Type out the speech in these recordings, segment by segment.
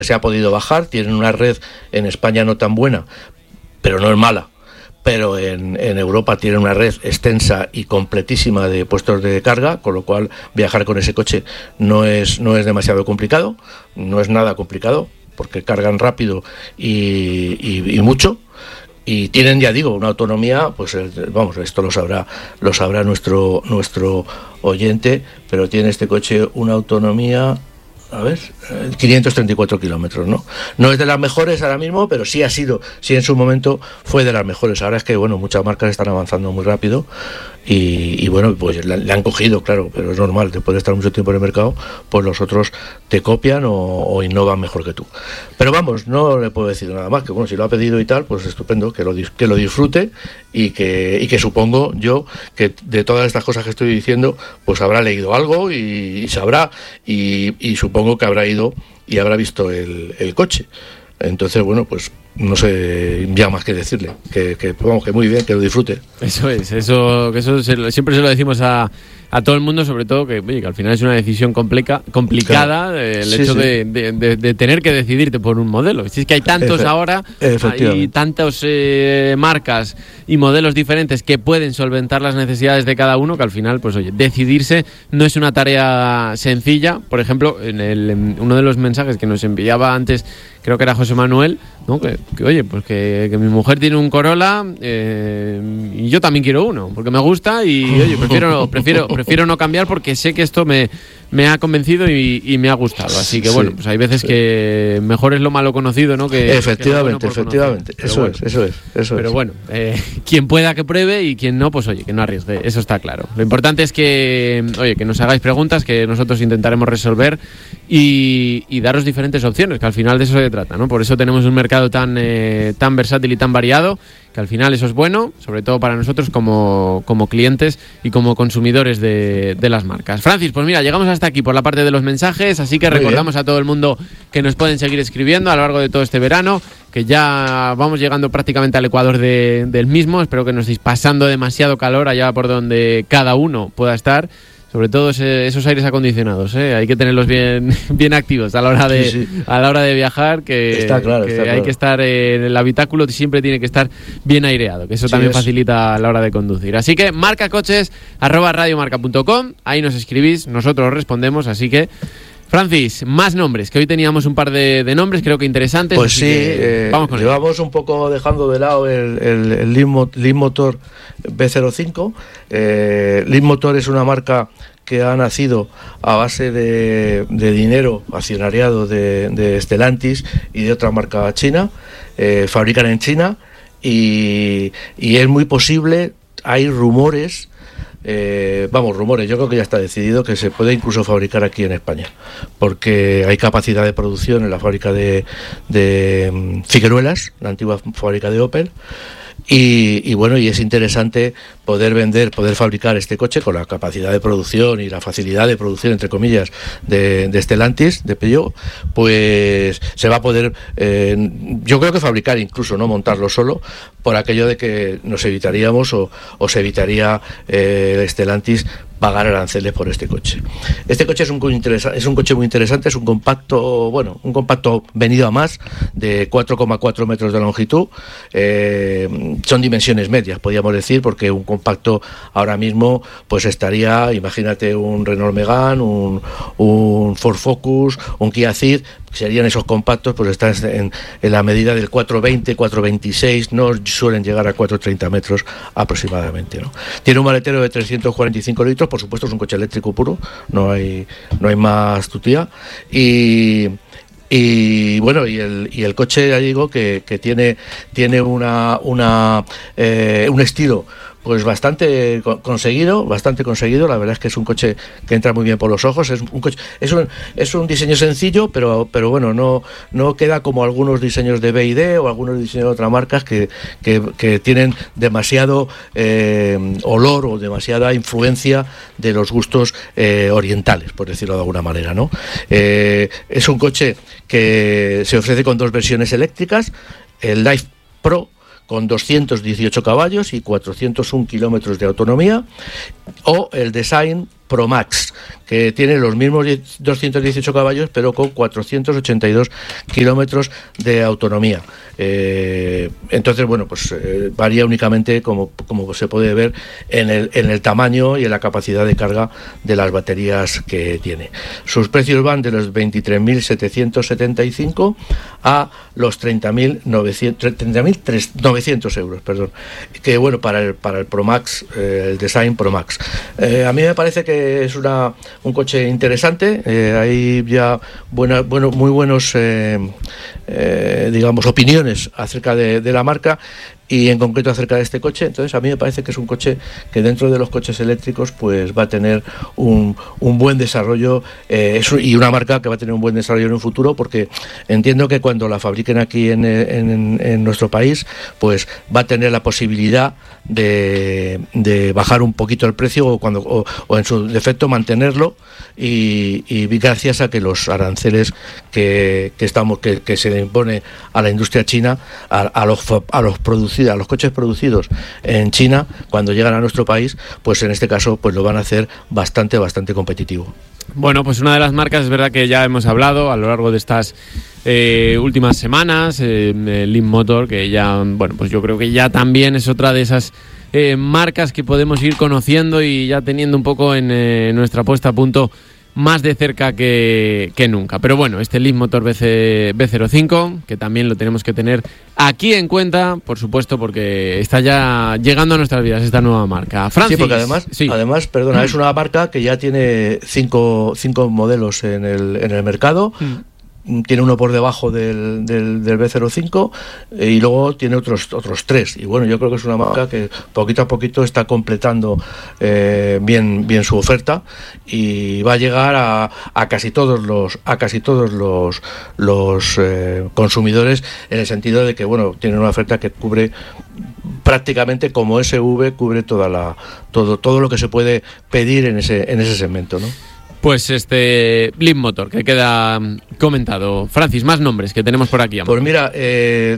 se ha podido bajar, tienen una red en España no tan buena, pero no es mala. Pero en Europa tienen una red extensa y completísima de puestos de carga, con lo cual viajar con ese coche no es demasiado complicado, no es nada complicado, porque cargan rápido y mucho, y tienen, ya digo, una autonomía, pues vamos, esto lo sabrá nuestro oyente, pero tiene este coche una autonomía, a ver, 534 kilómetros, ¿no? No es de las mejores ahora mismo, pero sí en su momento fue de las mejores. Ahora es que, bueno, muchas marcas están avanzando muy rápido y bueno, pues le han cogido, claro, pero es normal, después de estar mucho tiempo en el mercado, pues los otros te copian o innovan mejor que tú. Pero vamos, no le puedo decir nada más, que bueno, si lo ha pedido y tal, pues estupendo, que lo disfrute y que supongo yo que de todas estas cosas que estoy diciendo, pues habrá leído algo y sabrá y supongo que habrá ido y habrá visto el coche. Entonces, bueno, pues no sé ya más que decirle, que vamos, que muy bien, que lo disfrute. Eso siempre se lo decimos a todo el mundo, sobre todo que, oye, que al final es una decisión complicada, claro. El hecho de tener que decidirte por un modelo. Si es que hay tantos ahora, hay tantas marcas y modelos diferentes que pueden solventar las necesidades de cada uno, que al final, pues oye, decidirse no es una tarea sencilla. Por ejemplo, en uno de los mensajes que nos enviaba antes, creo que era José Manuel, ¿no? Que oye, pues que mi mujer tiene un Corolla y yo también quiero uno, porque me gusta y oye, prefiero no cambiar porque sé que esto me ha convencido y me ha gustado. Así que bueno, pues hay veces que mejor es lo malo conocido, ¿no? Efectivamente. Eso es. Pero bueno, quien pueda que pruebe y quien no, pues oye, que no arriesgue. Eso está claro. Lo importante es que, oye, que nos hagáis preguntas que nosotros intentaremos resolver y daros diferentes opciones, que al final de eso se trata, ¿no? Por eso tenemos un mercado tan versátil y tan variado, que al final eso es bueno, sobre todo para nosotros como clientes y como consumidores de las marcas. Francis, pues mira, llegamos hasta aquí por la parte de los mensajes, así que recordamos a todo el mundo que nos pueden seguir escribiendo a lo largo de todo este verano, que ya vamos llegando prácticamente al ecuador del mismo. Espero que no estéis pasando demasiado calor allá por donde cada uno pueda estar. Sobre todo esos aires acondicionados, hay que tenerlos bien activos a la hora de viajar, que está claro. Hay que estar en el habitáculo, siempre tiene que estar bien aireado, que eso también facilita a la hora de conducir. Así que marcacoches@radiomarca.com, ahí nos escribís, nosotros respondemos, así que Francis, más nombres, que hoy teníamos un par de nombres, creo que interesantes. Pues sí, vamos con llevamos un poco dejando de lado el Leapmotor B05. Leapmotor es una marca que ha nacido a base de dinero accionariado de Stellantis y de otra marca china. Fabrican en China y es muy posible, hay rumores, yo creo que ya está decidido que se puede incluso fabricar aquí en España, porque hay capacidad de producción en la fábrica de Figueruelas, la antigua fábrica de Opel. Y bueno, y es interesante poder fabricar este coche con la capacidad de producción y la facilidad de producción, entre comillas, de Stellantis, de Peugeot. Pues se va a poder, yo creo que fabricar, incluso no montarlo solo, por aquello de que nos evitaríamos o se evitaría Stellantis pagar aranceles por este coche. Este coche es un coche muy interesante, es un compacto venido a más, de 4,4 metros de longitud. Son dimensiones medias, podríamos decir, porque un compacto ahora mismo pues estaría, imagínate, un Renault Megane, un Ford Focus, un Kia Ceed, serían esos compactos, pues están en la medida del 420, 426, no suelen llegar a 430 metros aproximadamente, ¿no? Tiene un maletero de 345 litros, por supuesto es un coche eléctrico puro, no hay más tutía, y bueno, y el coche, ya digo, que tiene un estilo pues bastante conseguido. La verdad es que es un coche que entra muy bien por los ojos. Es un diseño sencillo, pero bueno, no queda como algunos diseños de BYD o algunos diseños de otras marcas que tienen demasiado olor o demasiada influencia de los gustos orientales, por decirlo de alguna manera, ¿no? Es un coche que se ofrece con dos versiones eléctricas, el Life Pro con 218 caballos y 401 kilómetros de autonomía, o el Design Pro Max, que tiene los mismos 218 caballos, pero con 482 kilómetros de autonomía. Entonces, bueno, pues varía únicamente, como se puede ver, en el tamaño y en la capacidad de carga de las baterías que tiene. Sus precios van de los 23.775 a los 30.900 euros, perdón. Que bueno, para el Pro Max, el Design Pro Max. A mí me parece que es un coche interesante. Hay ya muy buenos, digamos, opiniones acerca de la marca y en concreto acerca de este coche. Entonces a mí me parece que es un coche que dentro de los coches eléctricos pues va a tener un buen desarrollo, y una marca que va a tener un buen desarrollo en un futuro, porque entiendo que cuando la fabriquen aquí en nuestro país pues va a tener la posibilidad de bajar un poquito el precio o en su defecto mantenerlo, y gracias a que los aranceles que se le impone a la industria china, a los coches producidos en China, cuando llegan a nuestro país, pues en este caso pues lo van a hacer bastante competitivo. Bueno, pues una de las marcas, es verdad que ya hemos hablado a lo largo de estas últimas semanas, Leap Motor, que ya, bueno, pues yo creo que ya también es otra de esas marcas que podemos ir conociendo y ya teniendo un poco en nuestra puesta a punto más de cerca que nunca. Pero bueno, este Leap Motor B05, que también lo tenemos que tener aquí en cuenta, por supuesto, porque está ya llegando a nuestras vidas esta nueva marca. Francis, sí, porque además, perdona, es una marca que ya tiene cinco modelos en el mercado. Tiene uno por debajo del B05 y luego tiene otros 3, y bueno, yo creo que es una marca que poquito a poquito está completando bien su oferta, y va a llegar a casi todos los consumidores, en el sentido de que bueno, tiene una oferta que cubre prácticamente, como SV cubre todo lo que se puede pedir en ese segmento, ¿no? Pues este Leap Motor, que queda comentado. Francis, más nombres que tenemos por aquí. Pues mira, es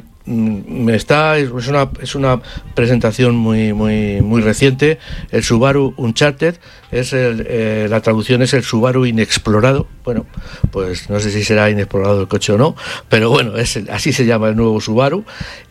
una presentación muy reciente. El Subaru Uncharted, la traducción es el Subaru inexplorado. Bueno, pues no sé si será inexplorado el coche o no, pero bueno, así se llama el nuevo Subaru.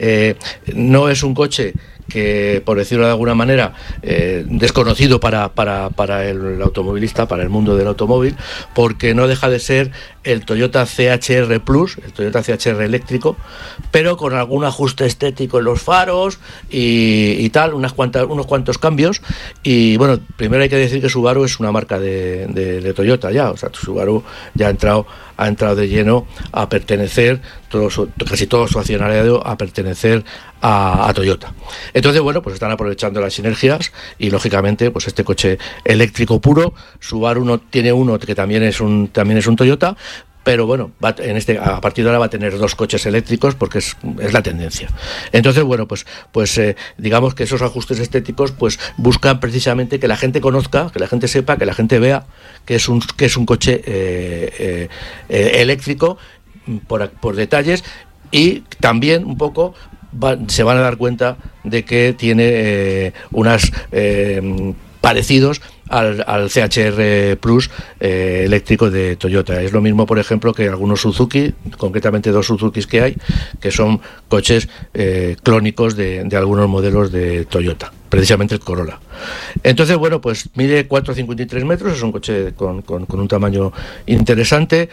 No es un coche que, por decirlo de alguna manera, desconocido para el automovilista, para el mundo del automóvil, porque no deja de ser el Toyota CHR Plus, el Toyota CHR eléctrico, pero con algún ajuste estético en los faros y tal, unos cuantos cambios. Y bueno, primero hay que decir que Subaru es una marca de Toyota ya, o sea, Subaru ya ha entrado de lleno a pertenecer, casi todo su accionariado a pertenecer a Toyota. Entonces, bueno, pues están aprovechando las sinergias y lógicamente, pues este coche eléctrico puro, Subaru tiene uno que también es un Toyota, pero bueno, a partir de ahora va a tener 2 coches eléctricos, porque es la tendencia. Entonces, bueno, pues digamos que esos ajustes estéticos pues buscan precisamente que la gente conozca, que la gente sepa, que la gente vea que es un coche eléctrico por detalles, y también un poco se van a dar cuenta de que tiene unas parecidos al CHR Plus eléctrico de Toyota. Es lo mismo, por ejemplo, que algunos Suzuki, concretamente 2 Suzukis que hay, que son coches clónicos de algunos modelos de Toyota, precisamente el Corolla. Entonces, bueno, pues mide 4,53 metros, es un coche con un tamaño interesante,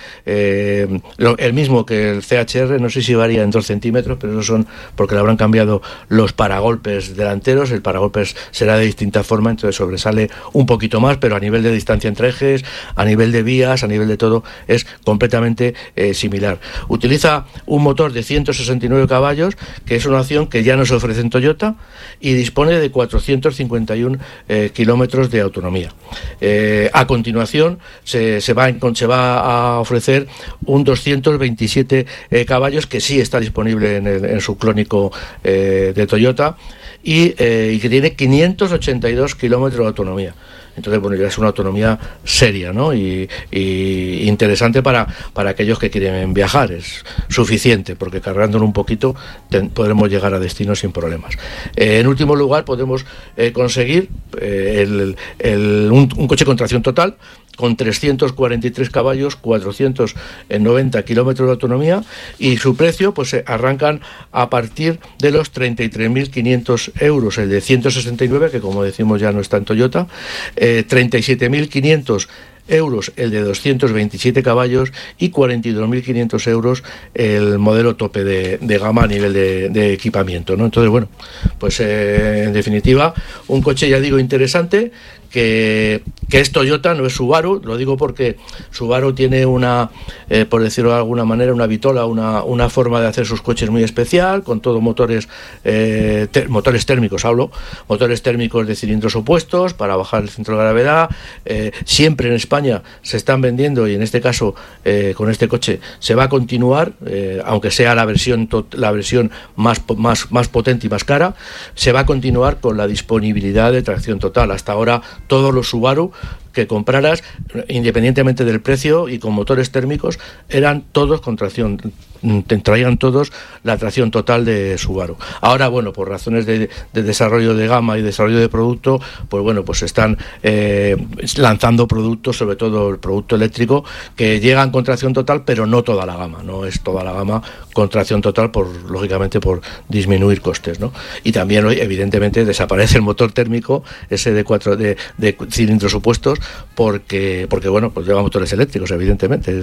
el mismo que el CHR, no sé si varía en 2 centímetros, pero eso son porque le habrán cambiado los paragolpes delanteros. El paragolpes será de distinta forma, entonces sobresale un poquito más, pero a nivel de distancia entre ejes, a nivel de vías, a nivel de todo, es completamente similar. Utiliza un motor de 169 caballos, que es una opción que ya no se ofrece en Toyota, y dispone de 451 kilómetros de autonomía. A continuación se va a ofrecer un 227 caballos, que sí está disponible en su clónico de Toyota, y que tiene 582 kilómetros de autonomía. Entonces, bueno, ya es una autonomía seria, ¿no? Y interesante para aquellos que quieren viajar. Es suficiente, porque cargándolo un poquito podremos llegar a destino sin problemas. En último lugar, podemos conseguir un coche con tracción total, con 343 caballos, 490 kilómetros de autonomía, y su precio pues arrancan a partir de los 33.500 euros, el de 169, que como decimos ya no está en Toyota, 37.500 euros el de 227 caballos y 42.500 euros el modelo tope de gama a nivel de equipamiento, ¿no? Entonces, bueno, pues en definitiva, un coche, ya digo, interesante, que es Toyota, no es Subaru. Lo digo porque Subaru tiene una, por decirlo de alguna manera, una vitola, una forma de hacer sus coches muy especial, con todo motores térmicos, motores térmicos de cilindros opuestos para bajar el centro de gravedad. Siempre en España se están vendiendo, y en este caso con este coche se va a continuar, aunque sea la versión más potente y más cara, se va a continuar con la disponibilidad de tracción total. Hasta ahora todos los Subaru que compraras, independientemente del precio y con motores térmicos, eran todos con tracción, traían todos la tracción total de Subaru. Ahora, bueno, por razones de desarrollo de gama y desarrollo de producto, pues bueno, pues están lanzando productos, sobre todo el producto eléctrico, que llegan con tracción total, pero no toda la gama, no es toda la gama con tracción total, lógicamente por disminuir costes, ¿no? Y también hoy, evidentemente, desaparece el motor térmico, ese de cilindros opuestos, porque bueno, pues lleva motores eléctricos, evidentemente,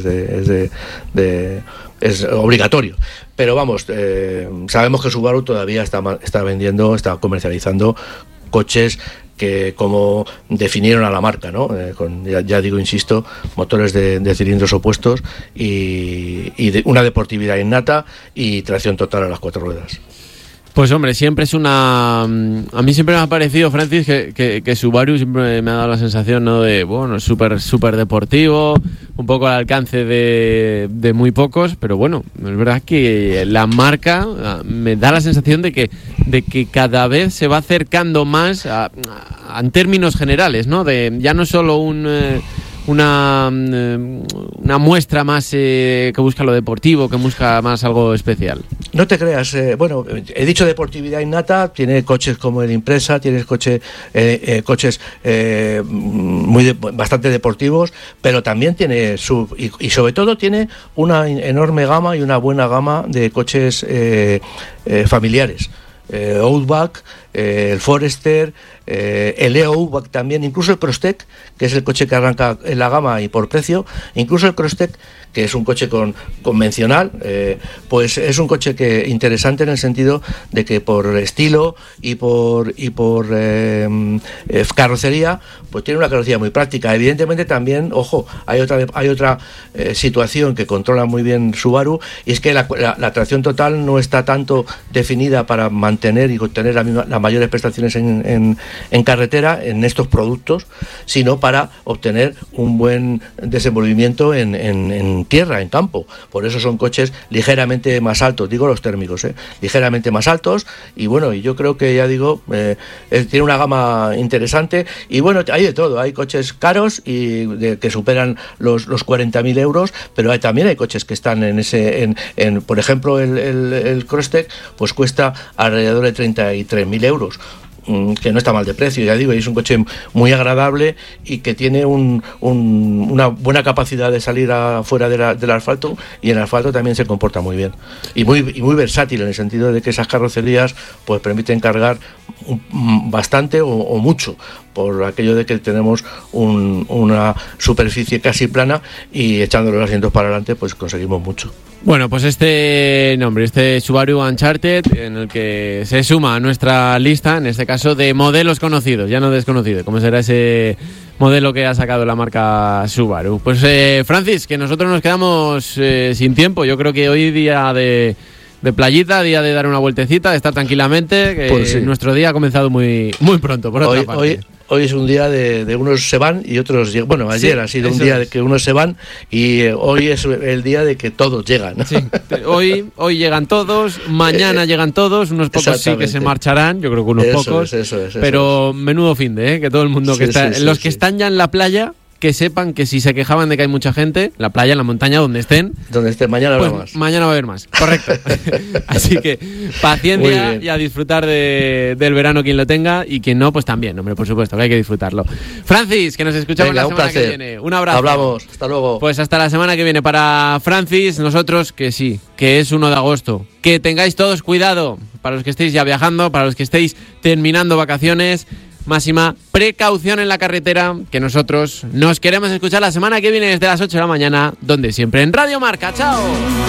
es obligatorio. Pero vamos, sabemos que Subaru todavía está comercializando coches que, como definieron a la marca, ¿no? Con, ya digo, insisto, motores de cilindros opuestos y una deportividad innata y tracción total a las 4 ruedas. Pues hombre, siempre es una... A mí siempre me ha parecido, Francis, que Subaru siempre me ha dado la sensación, ¿no? De, bueno, súper deportivo, un poco al alcance de muy pocos, pero bueno, es verdad que la marca me da la sensación de que cada vez se va acercando más en términos generales, ¿no? De ya no solo una muestra más que busca lo deportivo, que busca más algo especial. No te creas, bueno, he dicho deportividad innata, tiene coches como el Impreza, tienes coches bastante deportivos, pero también tiene y sobre todo tiene una enorme gama y una buena gama de coches familiares. Outback, el Forester, el Outback también, incluso el Crosstech, que es el coche que arranca en la gama y por precio, incluso el Crosstech, que es un coche convencional, pues es un coche que interesante en el sentido de que por estilo y por carrocería, pues tiene una carrocería muy práctica. Evidentemente también, ojo, hay otra situación que controla muy bien Subaru, y es que la tracción total no está tanto definida para mantener y obtener las mayores prestaciones en carretera en estos productos, sino para obtener un buen desenvolvimiento en tierra, en campo. Por eso son coches ligeramente más altos, digo los térmicos, ligeramente más altos, y bueno, y yo creo que, ya digo, tiene una gama interesante, y bueno, hay de todo, hay coches caros y que superan los 40.000 euros, pero también hay coches que están por ejemplo, el Crosstech, pues cuesta alrededor de 33.000 euros, que no está mal de precio, ya digo, y es un coche muy agradable y que tiene una buena capacidad de salir afuera del asfalto, y en el asfalto también se comporta muy bien y muy versátil, en el sentido de que esas carrocerías pues permiten cargar bastante o mucho, por aquello de que tenemos una superficie casi plana, y echando los asientos para adelante pues conseguimos mucho. Bueno, pues este Subaru Uncharted, en el que se suma a nuestra lista, en este caso, de modelos conocidos, ya no desconocidos, como será ese modelo que ha sacado la marca Subaru. Pues Francis, que nosotros nos quedamos sin tiempo. Yo creo que hoy día de playita, día de dar una vueltecita, de estar tranquilamente, que pues sí, nuestro día ha comenzado muy, muy pronto, por otra parte. hoy es un día de unos se van y otros llegan. Bueno, ayer ha sido un día de que unos se van y hoy es el día de que todos llegan. Sí, hoy llegan todos, mañana llegan todos, unos pocos sí que se marcharán, yo creo que unos pocos, pero menudo fin de, que todo el mundo que está, los que están ya en la playa, que sepan que si se quejaban de que hay mucha gente, la playa, en la montaña, donde estén, mañana pues habrá más. Mañana va a haber más, correcto. Así que paciencia y a disfrutar del verano quien lo tenga, y quien no, pues también, hombre, por supuesto, que hay que disfrutarlo. Francis, que nos escuchamos la semana que viene. Un abrazo. Hablamos, hasta luego. Pues hasta la semana que viene para Francis, nosotros que sí, que es 1 de agosto. Que tengáis todos cuidado, para los que estéis ya viajando, para los que estéis terminando vacaciones. Máxima precaución en la carretera, que nosotros nos queremos escuchar la semana que viene desde las 8 de la mañana, donde siempre en Radio Marca. ¡Chao!